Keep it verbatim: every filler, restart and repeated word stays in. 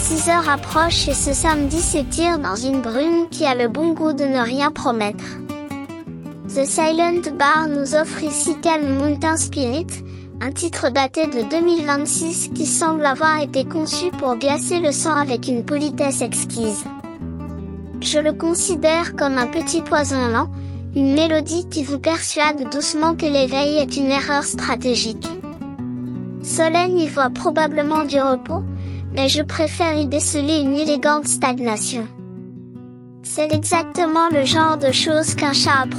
six heures approche et ce samedi s'étire dans une brume qui a le bon goût de ne rien promettre. The Silent Bar nous offre ici Calm Mountain Spirit, un titre daté de deux mille vingt-six qui semble avoir été conçu pour glacer le sang avec une politesse exquise. Je le considère comme un petit poison lent, une mélodie qui vous persuade doucement que l'éveil est une erreur stratégique. Solène y voit probablement du repos, mais je préfère y déceler une élégante stagnation. C'est exactement le genre de choses qu'un chat apprécie.